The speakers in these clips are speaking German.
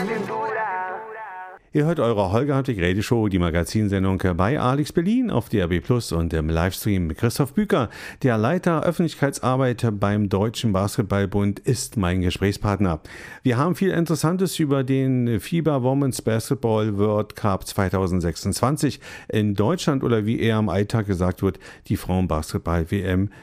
Ihr hört eure Holger Hartwig Radioshow, die Magazinsendung bei Alex Berlin auf DRB Plus und im Livestream mit Christoph Büker. Der Leiter Öffentlichkeitsarbeit beim Deutschen Basketballbund ist mein Gesprächspartner. Wir haben viel Interessantes über den FIBA Women's Basketball World Cup 2026 in Deutschland oder wie eher am Alltag gesagt wird, die Frauenbasketball WM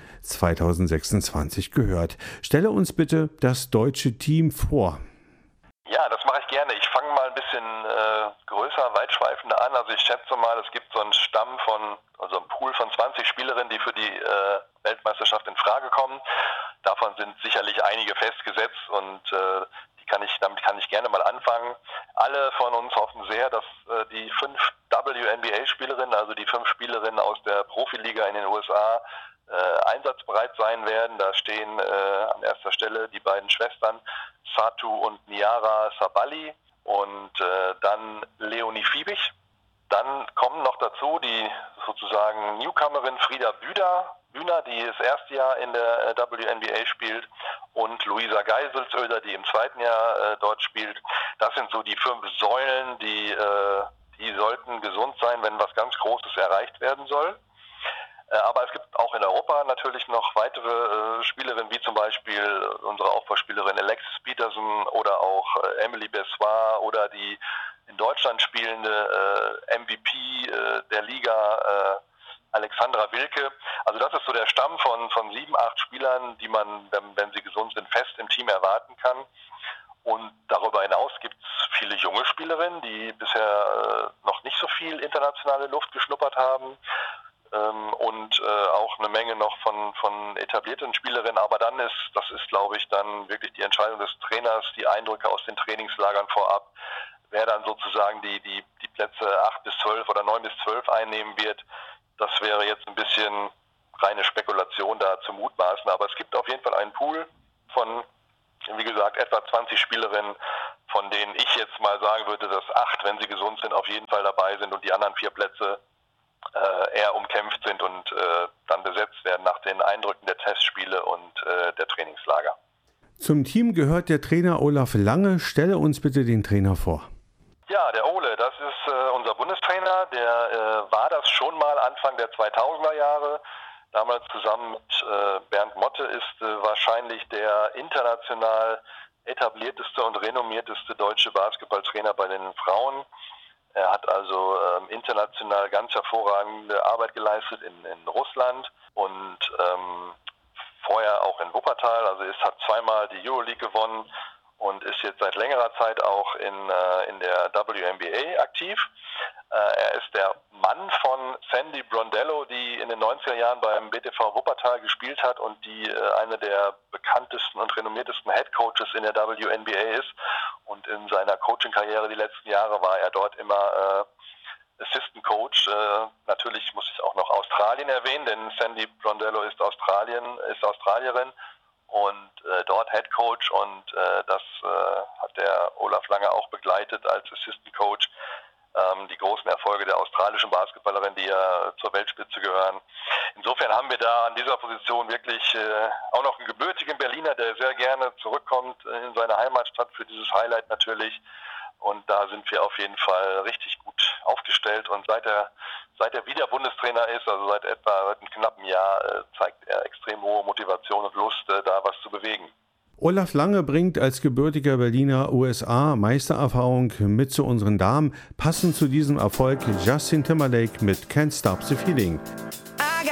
2026 gehört. Stelle uns bitte das deutsche Team vor. Ja, das mache ich gerne. Ich fange mal ein bisschen größer, weitschweifender an. Also ich schätze mal, es gibt so einen Stamm also einen Pool von 20 Spielerinnen, die für die Weltmeisterschaft in Frage kommen. Davon sind sicherlich einige festgesetzt und damit kann ich gerne mal anfangen. Alle von uns hoffen sehr, dass die 5 WNBA-Spielerinnen, also die 5 Spielerinnen aus der Profiliga in den USA, einsatzbereit sein werden. Da stehen an erster Stelle die beiden Schwestern Satu und Niara Sabali und dann Leonie Fiebig. Dann kommen noch dazu die sozusagen Newcomerin Frida Bühner, die das erste Jahr in der WNBA spielt, und Luisa Geiselsöder, die im zweiten Jahr dort spielt. Das sind so die 5 Säulen, die sollten gesund sein, wenn was ganz Großes erreicht werden soll. Aber es gibt auch in Europa natürlich noch weitere Spielerinnen, wie zum Beispiel unsere Aufbauspielerin Alexis Peterson oder auch Emily Bessoir oder die in Deutschland spielende MVP der Liga Alexandra Wilke. Also das ist so der Stamm von 7, 8 Spielern, die man, wenn sie gesund sind, fest im Team erwarten kann. Und darüber hinaus gibt es viele junge Spielerinnen, die bisher noch nicht so viel internationale Luft geschnuppert haben. Und auch eine Menge noch von etablierten Spielerinnen, aber das ist glaube ich dann wirklich die Entscheidung des Trainers, die Eindrücke aus den Trainingslagern vorab, wer dann sozusagen die Plätze 8 bis 12 oder 9 bis 12 einnehmen wird. Das wäre jetzt ein bisschen reine Spekulation da zu mutmaßen, aber es gibt auf jeden Fall einen Pool von, wie gesagt, etwa 20 Spielerinnen, von denen ich jetzt mal sagen würde, dass 8, wenn sie gesund sind, auf jeden Fall dabei sind und die anderen 4 Plätze eher umkämpft sind und dann besetzt werden nach den Eindrücken der Testspiele und der Trainingslager. Zum Team gehört der Trainer Olaf Lange. Stelle uns bitte den Trainer vor. Ja, der Ole, das ist unser Bundestrainer. Der war das schon mal Anfang der 2000er Jahre. Damals zusammen mit Bernd Motte ist wahrscheinlich der international etablierteste und renommierteste deutsche Basketballtrainer bei den Frauen. Er hat also international ganz hervorragende Arbeit geleistet in Russland und vorher auch in Wuppertal. Also hat zweimal die Euroleague gewonnen und ist jetzt seit längerer Zeit auch in der WNBA aktiv. Er ist der Mann von Sandy Brondello, die in den 90er Jahren beim BTV Wuppertal gespielt hat und die eine der bekanntesten und renommiertesten Headcoaches in der WNBA ist. Und in seiner Coaching-Karriere die letzten Jahre war er dort immer Assistant Coach. Natürlich muss ich auch noch Australien erwähnen, denn Sandy Brondello ist Australierin und dort Head Coach und das hat der Olaf Lange auch begleitet als Assistant Coach. Die großen Erfolge der australischen Basketballerin, die ja zur Weltspitze gehören. Insofern haben wir da an dieser Position wirklich auch noch einen gebürtigen Berliner, der sehr gerne zurückkommt in seine Heimatstadt für dieses Highlight natürlich. Und da sind wir auf jeden Fall richtig gut aufgestellt. Und seit er wieder Bundestrainer ist, also seit etwa einem knappen Jahr, zeigt er extrem hohe Motivation und Lust, da was zu bewegen. Olaf Lange bringt als gebürtiger Berliner USA-Meistererfahrung mit zu unseren Damen. Passend zu diesem Erfolg Justin Timberlake mit Can't Stop the Feeling.